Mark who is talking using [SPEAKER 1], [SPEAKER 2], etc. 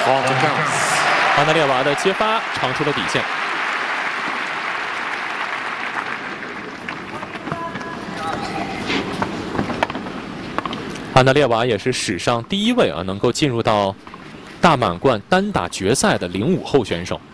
[SPEAKER 1] 安德烈娃的接发长出了底线。安德烈娃也是史上第1位能够进入到大满贯单打决赛的05后选手。